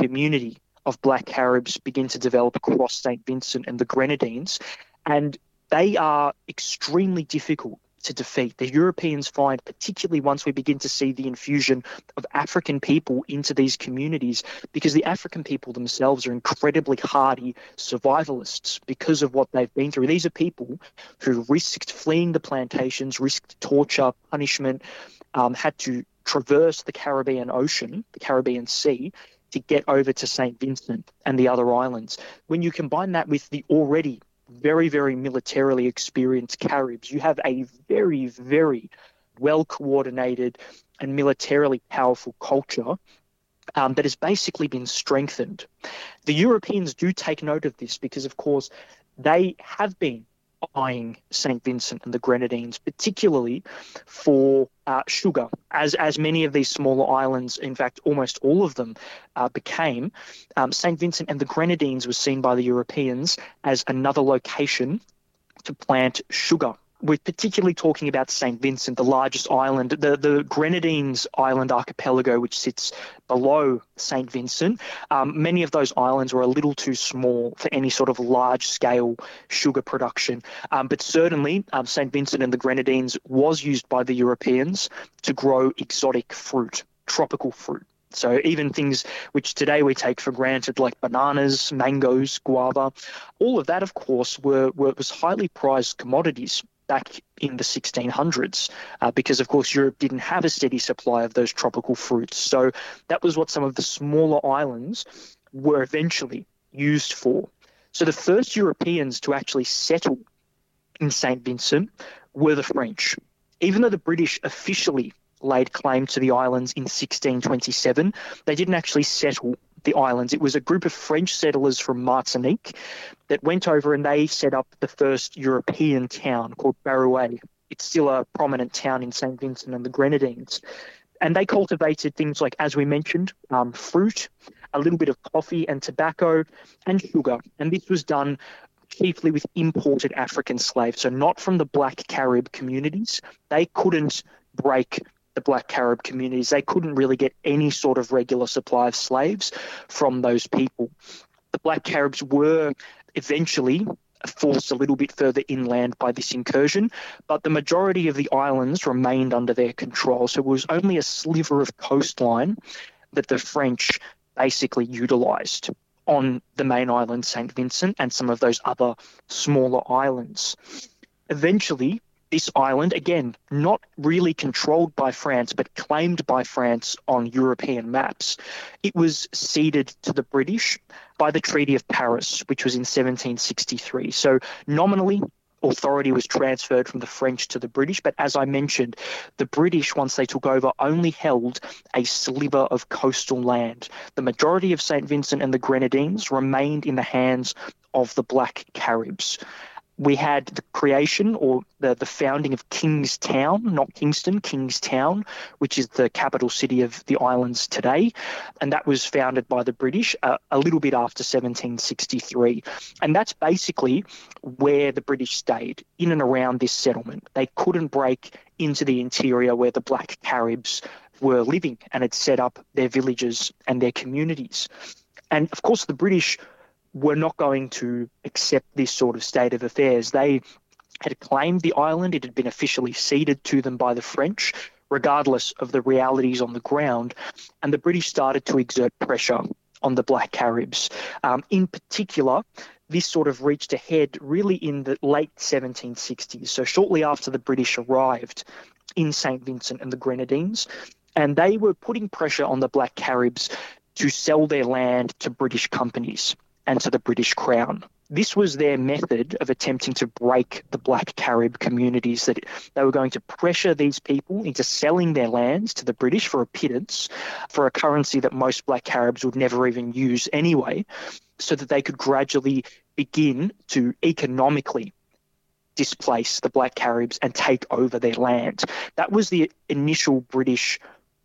community of Black Caribs begin to develop across St. Vincent and the Grenadines, and they are extremely difficult to defeat. The Europeans find, particularly once we begin to see the infusion of African people into these communities, because the African people themselves are incredibly hardy survivalists because of what they've been through. These are people who risked fleeing the plantations, risked torture, punishment, had to traverse the Caribbean Ocean, the Caribbean Sea, to get over to St. Vincent and the other islands. When you combine that with the already very, very militarily experienced Caribs, you have a very, very well-coordinated and militarily powerful culture that has basically been strengthened. The Europeans do take note of this because, of course, they have been eyeing St. Vincent and the Grenadines, particularly for sugar, as many of these smaller islands, in fact, almost all of them became. St. Vincent and the Grenadines was seen by the Europeans as another location to plant sugar. We're particularly talking about St. Vincent, the largest island, the Grenadines Island archipelago, which sits below St. Vincent. Many of those islands were a little too small for any sort of large-scale sugar production. But certainly, St. Vincent and the Grenadines was used by the Europeans to grow exotic fruit, tropical fruit. So even things which today we take for granted, like bananas, mangoes, guava, all of that, of course, was highly prized commodities back in the 1600s, because, of course, Europe didn't have a steady supply of those tropical fruits. So that was what some of the smaller islands were eventually used for. So the first Europeans to actually settle in St. Vincent were the French. Even though the British officially laid claim to the islands in 1627, they didn't actually settle the islands. It was a group of French settlers from Martinique that went over and they set up the first European town called Baroué. It's still a prominent town in St. Vincent and the Grenadines. And they cultivated things like, as we mentioned, fruit, a little bit of coffee and tobacco and sugar. And this was done chiefly with imported African slaves, so not from the Black Carib communities. They couldn't break the Black Carib communities. They couldn't really get any sort of regular supply of slaves from those people. The Black Caribs were eventually forced a little bit further inland by this incursion, but the majority of the islands remained under their control. So it was only a sliver of coastline that the French basically utilised on the main island, St. Vincent, and some of those other smaller islands. Eventually, this island, again, not really controlled by France, but claimed by France on European maps, it was ceded to the British by the Treaty of Paris, which was in 1763. So nominally, authority was transferred from the French to the British, but as I mentioned, the British, once they took over, only held a sliver of coastal land. The majority of St. Vincent and the Grenadines remained in the hands of the Black Caribs. We had the creation or the founding of Kingstown, not Kingston, Kingstown, which is the capital city of the islands today. And that was founded by the British a little bit after 1763. And that's basically where the British stayed, in and around this settlement. They couldn't break into the interior where the Black Caribs were living and had set up their villages and their communities. And of course, the British were not going to accept this sort of state of affairs. They had claimed the island. It had been officially ceded to them by the French, regardless of the realities on the ground. And the British started to exert pressure on the Black Caribs. In particular, this sort of reached a head really in the late 1760s, so shortly after the British arrived in St. Vincent and the Grenadines. And they were putting pressure on the Black Caribs to sell their land to British companies and to the British Crown. This was their method of attempting to break the Black Carib communities, that they were going to pressure these people into selling their lands to the British for a pittance, for a currency that most Black Caribs would never even use anyway, so that they could gradually begin to economically displace the Black Caribs and take over their land. That was the initial British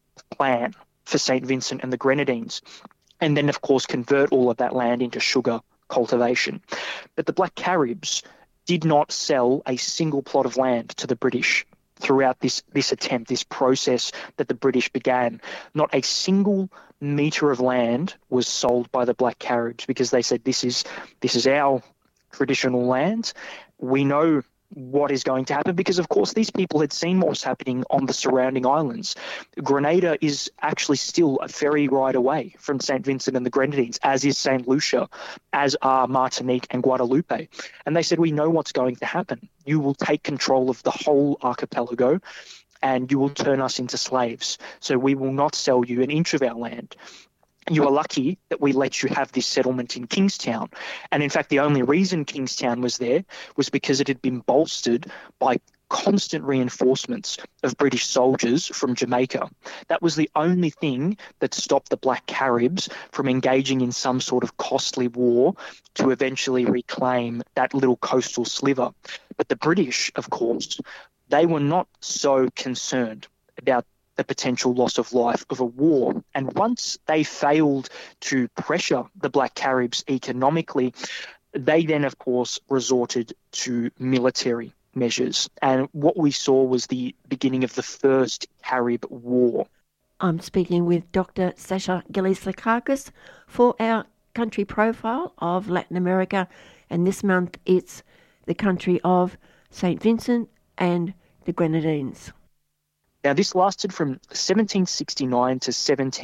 plan for St. Vincent and the Grenadines. And then, of course, convert all of that land into sugar cultivation. But the Black Caribs did not sell a single plot of land to the British throughout this attempt, this process that the British began. Not a single metre of land was sold by the Black Caribs because they said, this is our traditional land. We know what is going to happen because, of course, these people had seen what was happening on the surrounding islands. Grenada is actually still a ferry ride away from St. Vincent and the Grenadines, as is St. Lucia, as are Martinique and Guadeloupe. And they said, we know what's going to happen. You will take control of the whole archipelago and you will turn us into slaves. So we will not sell you an inch of our land. You are lucky that we let you have this settlement in Kingstown. And in fact, the only reason Kingstown was there was because it had been bolstered by constant reinforcements of British soldiers from Jamaica. That was the only thing that stopped the Black Caribs from engaging in some sort of costly war to eventually reclaim that little coastal sliver. But the British, of course, they were not so concerned about the potential loss of life of a war. And once they failed to pressure the Black Caribs economically, they then, of course, resorted to military measures. And what we saw was the beginning of the First Carib War. I'm speaking with Dr. Sasha Gillies-Lakakis for our country profile of Latin America. And this month it's the country of St. Vincent and the Grenadines. Now, this lasted from 1769 to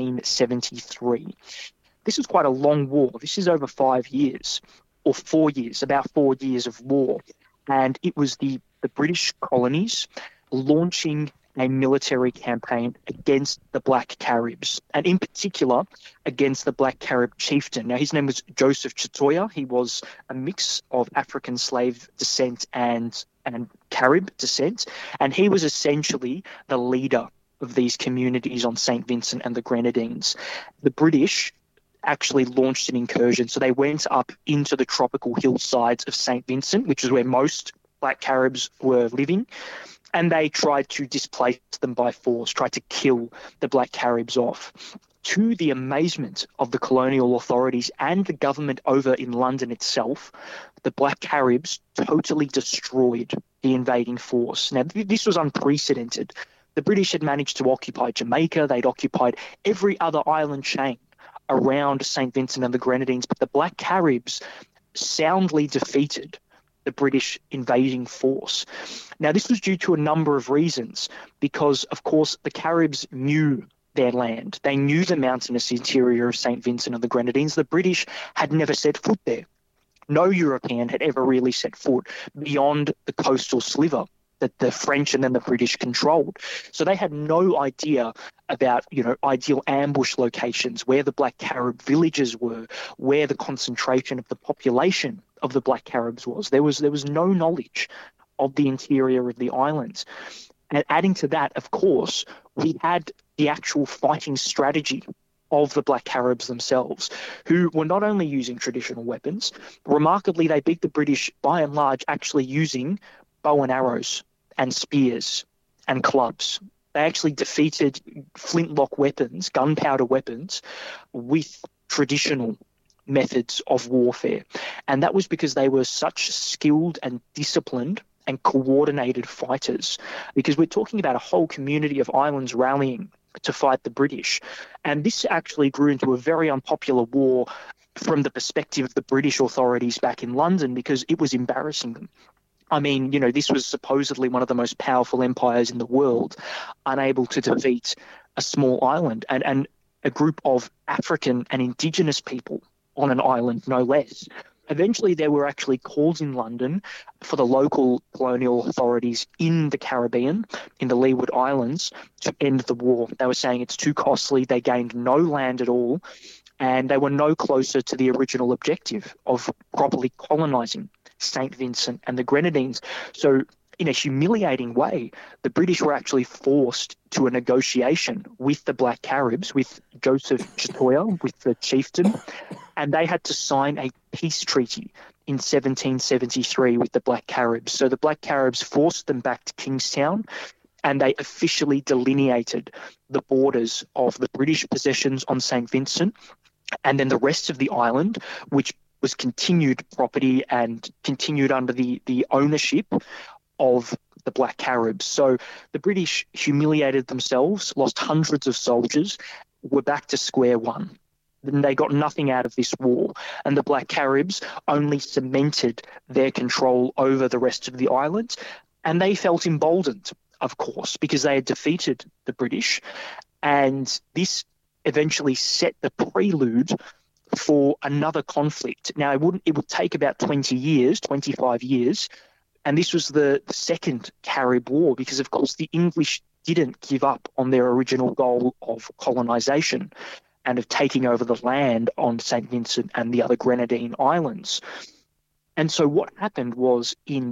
1773. This was quite a long war. This is over 5 years, or 4 years, about 4 years of war. And it was the British colonies launching a military campaign against the Black Caribs, and in particular against the Black Carib chieftain. Now, his name was Joseph Chitoya. He was a mix of African slave descent and Carib descent, and he was essentially the leader of these communities on St. Vincent and the Grenadines. The British actually launched an incursion, so they went up into the tropical hillsides of St. Vincent, which is where most Black Caribs were living, and they tried to displace them by force, tried to kill the Black Caribs off. To the amazement of the colonial authorities and the government over in London itself, the Black Caribs totally destroyed the invading force. Now, this was unprecedented. The British had managed to occupy Jamaica. They'd occupied every other island chain around St. Vincent and the Grenadines, but the Black Caribs soundly defeated the British invading force. Now, this was due to a number of reasons because, of course, the Caribs knew their land. They knew the mountainous interior of St. Vincent and the Grenadines. The British had never set foot there. No European had ever really set foot beyond the coastal sliver that the French and then the British controlled. So they had no idea about, ideal ambush locations, where the Black Carib villages were, where the concentration of the population of the Black Caribs was. There was no knowledge of the interior of the islands. And adding to that, of course, we had the actual fighting strategy of the Black Caribs themselves, who were not only using traditional weapons, remarkably, they beat the British by and large actually using bow and arrows and spears and clubs. They actually defeated flintlock weapons, gunpowder weapons, with traditional methods of warfare. And that was because they were such skilled and disciplined and coordinated fighters, because we're talking about a whole community of islands rallying to fight the British. And this actually grew into a very unpopular war from the perspective of the British authorities back in London, because it was embarrassing them. I mean, this was supposedly one of the most powerful empires in the world, unable to defeat a small island and a group of African and indigenous people on an island, no less. Eventually, there were actually calls in London for the local colonial authorities in the Caribbean, in the Leeward Islands, to end the war. They were saying it's too costly, they gained no land at all, and they were no closer to the original objective of properly colonising St. Vincent and the Grenadines. So in a humiliating way, the British were actually forced to a negotiation with the Black Caribs, with Joseph Chitoya, with the chieftain, and they had to sign a peace treaty in 1773 with the Black Caribs. So the Black Caribs forced them back to Kingstown, and they officially delineated the borders of the British possessions on St. Vincent and then the rest of the island, which was continued property and continued under the ownership of the Black Caribs. So the British humiliated themselves, lost hundreds of soldiers, were back to square one. Then they got nothing out of this war, and the Black Caribs only cemented their control over the rest of the island, and they felt emboldened, of course, because they had defeated the British, and this eventually set the prelude for another conflict. Now, it would take about 20 years, 25 years, and this was the Second Carib War, because, of course, the English didn't give up on their original goal of colonisation and of taking over the land on St. Vincent and the other Grenadine Islands. And so what happened was in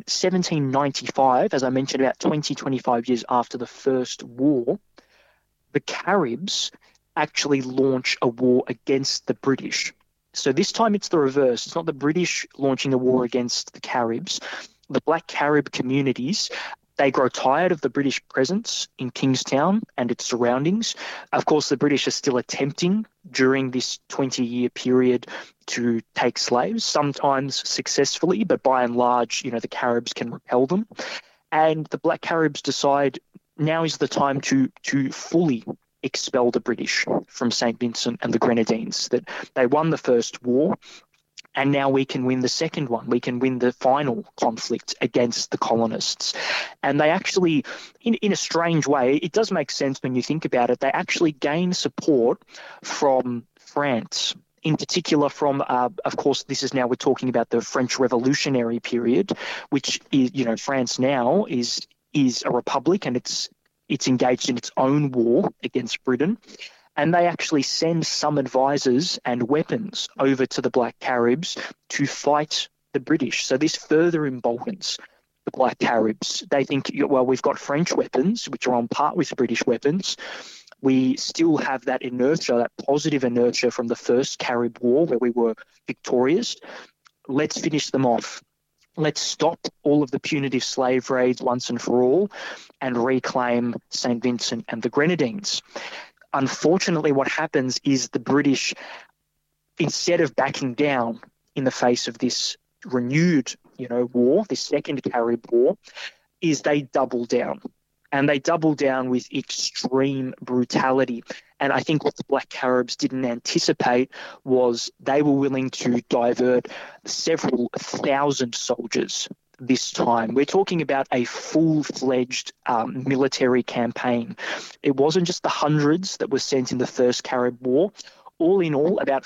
1795, as I mentioned, about 25 years after the First War, the Caribs actually launch a war against the British. So this time it's the reverse. It's not the British launching a war against the Caribs. The Black Carib communities, they grow tired of the British presence in Kingstown and its surroundings. Of course, the British are still attempting during this 20-year period to take slaves, sometimes successfully, but by and large, the Caribs can repel them. And the Black Caribs decide now is the time to fully expel the British from St. Vincent and the Grenadines, that they won the First War, and now we can win the second one. We can win the final conflict against the colonists. And they actually, in a strange way, it does make sense when you think about it, they actually gain support from France. In particular from, of course, we're talking about the French Revolutionary period, which is, France now is a republic, and it's engaged in its own war against Britain. And they actually send some advisors and weapons over to the Black Caribs to fight the British. So this further emboldens the Black Caribs. They think, well, we've got French weapons, which are on par with British weapons. We still have that inertia, that positive inertia from the First Carib War where we were victorious. Let's finish them off. Let's stop all of the punitive slave raids once and for all and reclaim St. Vincent and the Grenadines. Unfortunately, what happens is the British, instead of backing down in the face of this renewed, war, this Second Carib War, is they double down. And they double down with extreme brutality. And I think what the Black Caribs didn't anticipate was they were willing to divert several thousand soldiers this time. We're talking about a full-fledged military campaign. It wasn't just the hundreds that were sent in the First Carib War. All in all, about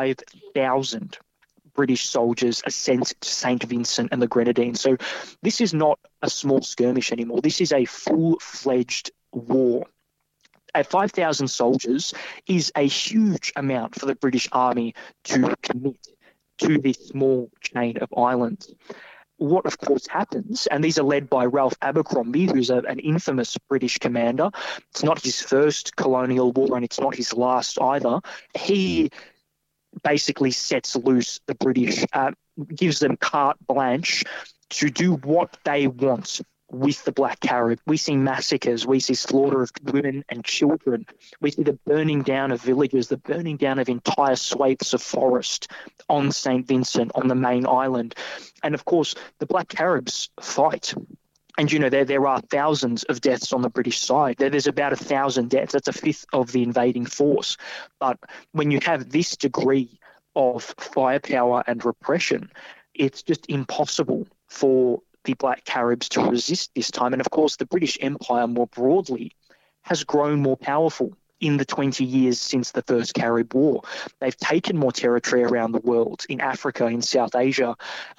5,000 British soldiers are sent to St. Vincent and the Grenadines. So this is not a small skirmish anymore. This is a full-fledged war. At 5,000 soldiers is a huge amount for the British Army to commit to this small chain of islands. What, of course, happens, and these are led by Ralph Abercrombie, who's an infamous British commander. It's not his first colonial war, and it's not his last either. He basically sets loose the British, gives them carte blanche to do what they want with the Black Carib. We see massacres, we see slaughter of women and children, we see the burning down of villages, the burning down of entire swathes of forest on St. Vincent, on the main island. And of course, the Black Caribs fight. And, there are thousands of deaths on the British side. There's about 1,000 deaths. That's a fifth of the invading force. But when you have this degree of firepower and repression, it's just impossible for the Black Caribs to resist this time. And, of course, the British Empire more broadly has grown more powerful in the 20 years since the First Carib War. They've taken more territory around the world, in Africa, in South Asia,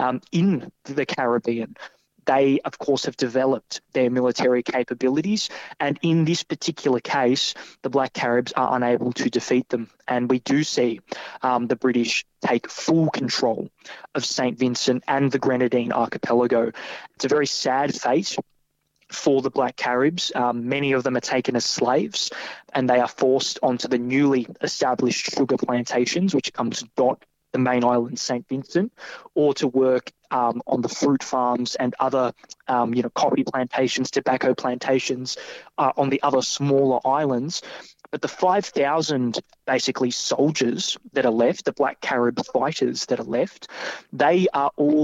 in the Caribbean. They, of course, have developed their military capabilities, and in this particular case, the Black Caribs are unable to defeat them. And we do see the British take full control of St. Vincent and the Grenadine archipelago. It's a very sad fate for the Black Caribs. Many of them are taken as slaves, and they are forced onto the newly established sugar plantations, which come to dot the main island, St. Vincent, or to work on the fruit farms and other, coffee plantations, tobacco plantations on the other smaller islands. But the 5,000 basically soldiers that are left, the Black Carib fighters that are left, they are all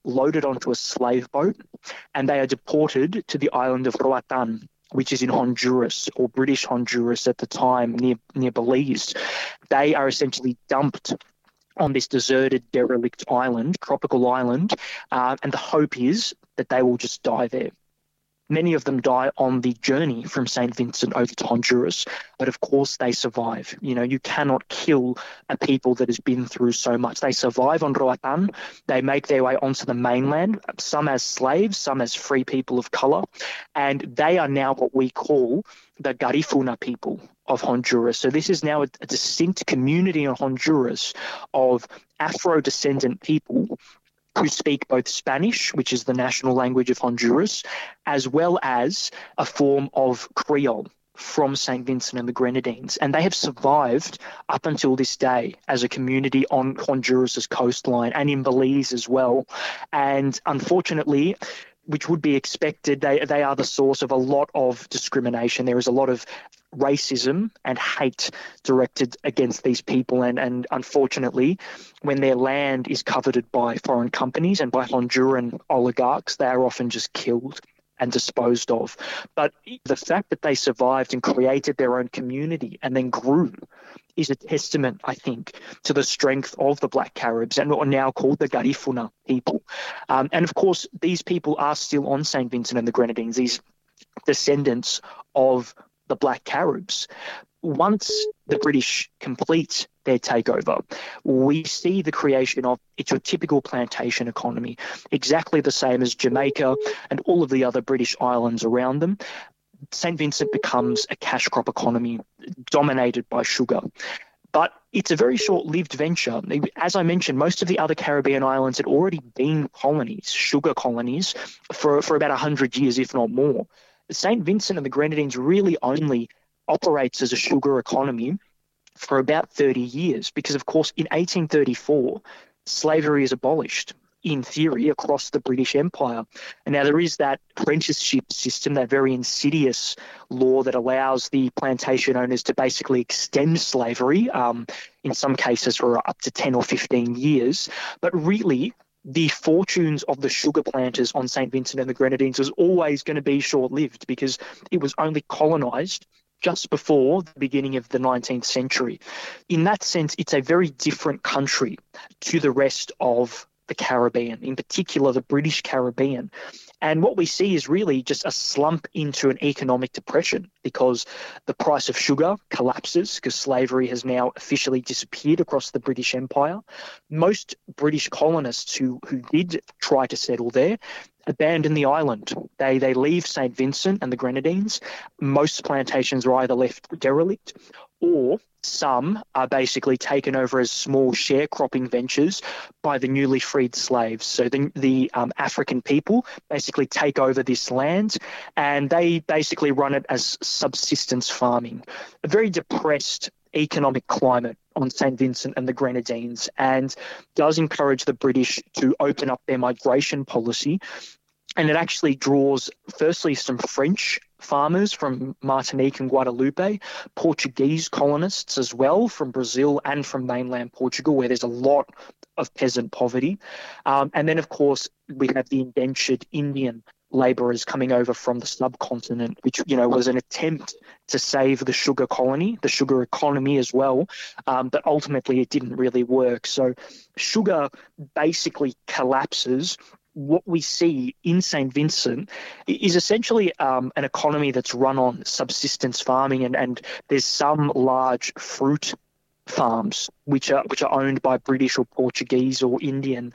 loaded onto a slave boat, and they are deported to the island of Roatan, which is in Honduras, or British Honduras at the time, near Belize. They are essentially dumped on this deserted, derelict island, tropical island, and the hope is that they will just die there. Many of them die on the journey from St. Vincent over to Honduras, but of course they survive. You know, you cannot kill a people that has been through so much. They survive on Roatan. They make their way onto the mainland, some as slaves, some as free people of color, and they are now what we call the Garifuna people of Honduras. So this is now a distinct community in Honduras of Afro-descendant people who speak both Spanish, which is the national language of Honduras, as well as a form of Creole from St. Vincent and the Grenadines. And they have survived up until this day as a community on Honduras' coastline and in Belize as well. And unfortunately, which would be expected, they are the source of a lot of discrimination. There is a lot of racism and hate directed against these people. And unfortunately, when their land is coveted by foreign companies and by Honduran oligarchs, they are often just killed and disposed of. But the fact that they survived and created their own community and then grew is a testament, I think, to the strength of the Black Caribs and what are now called the Garifuna people. And of course, these people are still on St. Vincent and the Grenadines, these descendants of the Black Caribs. Once the British complete their takeover, we see the creation of, it's your typical plantation economy, exactly the same as Jamaica and all of the other British islands around them. St. Vincent becomes a cash crop economy dominated by sugar. But it's a very short-lived venture. As I mentioned, most of the other Caribbean islands had already been colonies, sugar colonies, for about 100 years, if not more. St. Vincent and the Grenadines really only operates as a sugar economy for about 30 years because, of course, in 1834, slavery is abolished, in theory, across the British Empire. And now there is that apprenticeship system, that very insidious law that allows the plantation owners to basically extend slavery, in some cases for up to 10 or 15 years. But really, the fortunes of the sugar planters on St. Vincent and the Grenadines was always going to be short-lived because it was only colonised just before the beginning of the 19th century. In that sense, it's a very different country to the rest of the Caribbean, in particular the British Caribbean. And what we see is really just a slump into an economic depression because the price of sugar collapses because slavery has now officially disappeared across the British Empire. Most British colonists who did try to settle there abandon the island. They leave St. Vincent and the Grenadines. Most plantations are either left derelict or some are basically taken over as small sharecropping ventures by the newly freed slaves. So the African people basically take over this land and they basically run it as subsistence farming. A very depressed economic climate on St. Vincent and the Grenadines, and does encourage the British to open up their migration policy. And it actually draws, firstly, some French farmers from Martinique and Guadeloupe, Portuguese colonists as well from Brazil and from mainland Portugal, where there's a lot of peasant poverty. And then, of course, we have the indentured Indian labourers coming over from the subcontinent, which, was an attempt to save the sugar colony, the sugar economy as well. But ultimately, it didn't really work. So sugar basically collapses. What we see in St. Vincent is essentially an economy that's run on subsistence farming, and there's some large fruit farms which are owned by British or Portuguese or Indian.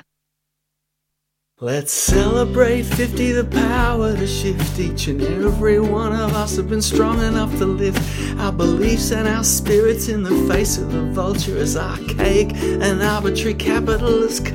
Let's celebrate 50, the power to shift. Each and every one of us have been strong enough to lift our beliefs and our spirits in the face of the vulture as archaic and arbitrary capitalist